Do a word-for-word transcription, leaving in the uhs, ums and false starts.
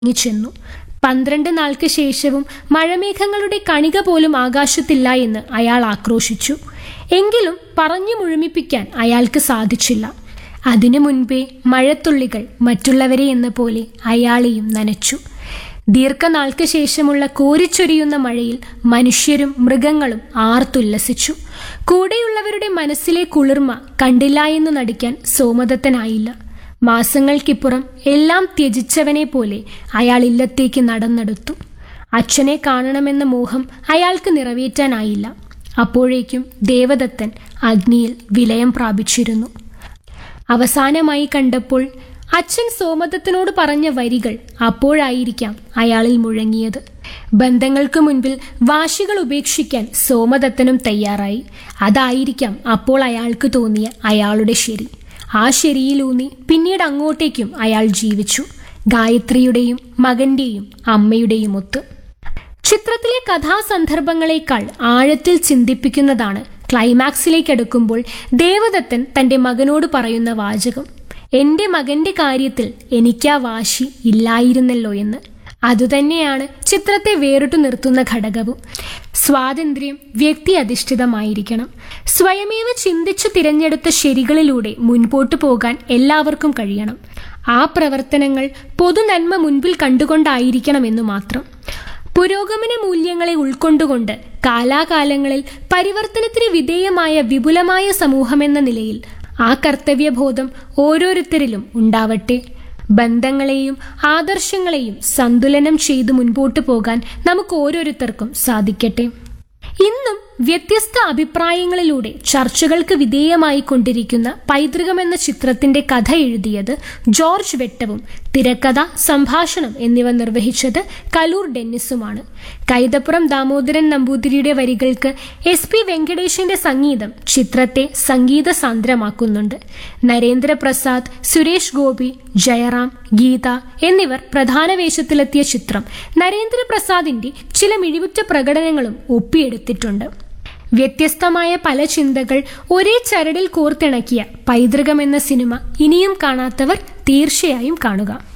ചെന്നു. പന്ത്രണ്ട് നാൾക്ക് ശേഷവും മഴമേഘങ്ങളുടെ കണിക പോലും ആകാശത്തില്ല എന്ന് അയാൾ ആക്രോശിച്ചു. എങ്കിലും പറഞ്ഞു മുഴുമിപ്പിക്കാൻ അയാൾക്ക് സാധിച്ചില്ല. അതിനു മുൻപേ മഴത്തുള്ളികൾ മറ്റുള്ളവരെ എന്ന പോലെ അയാളെയും നനച്ചു. ദീർഘനാൾക്ക് ശേഷമുള്ള കോരിച്ചൊരിയുന്ന മഴയിൽ മനുഷ്യരും മൃഗങ്ങളും ആർത്തുല്ലസിച്ചു. കൂടെയുള്ളവരുടെ മനസ്സിലെ കുളിർമ കണ്ടില്ല എന്ന് നടിക്കാൻ സോമദത്തനായില്ല. മാസങ്ങൾക്കിപ്പുറം എല്ലാം ത്യജിച്ചവനെ പോലെ അയാൾ ഇല്ലത്തേക്ക് നടന്നെടുത്തു. അച്ഛനെ കാണണമെന്ന മോഹം അയാൾക്ക് നിറവേറ്റാനായില്ല. അപ്പോഴേക്കും ദേവദത്തൻ അഗ്നിയിൽ വിലയം പ്രാപിച്ചിരുന്നു. അവസാനമായി കണ്ടപ്പോൾ അച്ഛൻ സോമദത്തനോട് പറഞ്ഞ വരികൾ അപ്പോഴായിരിക്കാം അയാളിൽ മുഴങ്ങിയത്. ബന്ധങ്ങൾക്ക് മുൻപിൽ വാശികൾ ഉപേക്ഷിക്കാൻ സോമദത്തനും തയ്യാറായി. അതായിരിക്കാം അപ്പോൾ അയാൾക്ക് തോന്നിയ അയാളുടെ ശരി. ആ ശരിയിലൂന്നി പിന്നീട് അങ്ങോട്ടേക്കും അയാൾ ജീവിച്ചു, ഗായത്രിയുടെയും മകന്റെയും അമ്മയുടെയും ഒത്ത്. ചിത്രത്തിലെ കഥാസന്ദർഭങ്ങളെക്കാൾ ആഴത്തിൽ ചിന്തിപ്പിക്കുന്നതാണ് ക്ലൈമാക്സിലേക്കെടുക്കുമ്പോൾ ദേവദത്തൻ തന്റെ മകനോട് പറയുന്ന വാചകം. എന്റെ മകന്റെ കാര്യത്തിൽ എനിക്കാ വാശി ഇല്ലായിരുന്നല്ലോ എന്ന്. അതുതന്നെയാണ് ചിത്രത്തെ വേറിട്ടു നിർത്തുന്ന ഘടകവും. സ്വാതന്ത്ര്യം വ്യക്തി അധിഷ്ഠിതമായിരിക്കണം. സ്വയമേവ ചിന്തിച്ചു തിരഞ്ഞെടുത്ത ശരികളിലൂടെ മുൻപോട്ടു പോകാൻ എല്ലാവർക്കും കഴിയണം. ആ പ്രവർത്തനങ്ങൾ പൊതുനന്മ മുൻപിൽ കണ്ടുകൊണ്ടായിരിക്കണമെന്നു മാത്രം. പുരോഗമന മൂല്യങ്ങളെ ഉൾക്കൊണ്ടുകൊണ്ട് കാലാകാലങ്ങളിൽ പരിവർത്തനത്തിന് വിധേയമായ വിപുലമായ സമൂഹമെന്ന നിലയിൽ ആ കർത്തവ്യബോധം ഓരോരുത്തരിലും ഉണ്ടാവട്ടെ. ബന്ധങ്ങളെയും ആദർശങ്ങളെയും സന്തുലനം ചെയ്തു മുൻപോട്ടു പോകാൻ നമുക്ക് ഓരോരുത്തർക്കും സാധിക്കട്ടെ. ഇന്നും വ്യത്യസ്ത അഭിപ്രായങ്ങളിലൂടെ ചർച്ചകൾക്ക് വിധേയമായി കൊണ്ടിരിക്കുന്ന പൈതൃകം എന്ന ചിത്രത്തിന്റെ കഥ എഴുതിയത് ജോർജ് വെട്ടവും തിരക്കഥ, സംഭാഷണം എന്നിവ നിർവഹിച്ചത് കലൂർ ഡെന്നിസുമാണ്. കൈതപ്പുറം ദാമോദരൻ നമ്പൂതിരിയുടെ വരികൾക്ക് എസ് പി വെങ്കടേഷിന്റെ സംഗീതം ചിത്രത്തെ സംഗീത സാന്ദ്രമാക്കുന്നുണ്ട്. നരേന്ദ്രപ്രസാദ്, സുരേഷ് ഗോപി, ജയറാം, ഗീത എന്നിവർ പ്രധാന വേഷത്തിലെത്തിയ ചിത്രം നരേന്ദ്രപ്രസാദിന്റെ ചില മിഴിവുറ്റ പ്രകടനങ്ങളും ഒപ്പിയെടുത്തിട്ടുണ്ട്. വ്യത്യസ്തമായ പല ചിന്തകൾ ഒരേ ചരടിൽ കോർത്തിണക്കിയ പൈതൃകം എന്ന സിനിമ ഇനിയും കാണാത്തവർ തീർച്ചയായും കാണുക.